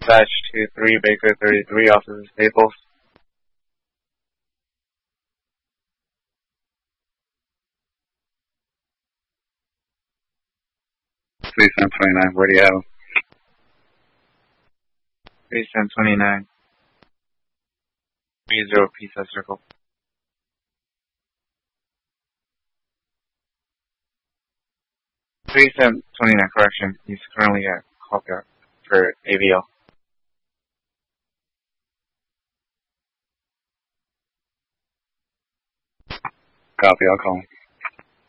dispatch to 3 Baker 33, Officer Staples. 3729, where do you have him? 3729. 30 Pizza Circle. 3729, correction. He's currently at Hawker for AVL. Copy, I'll call him.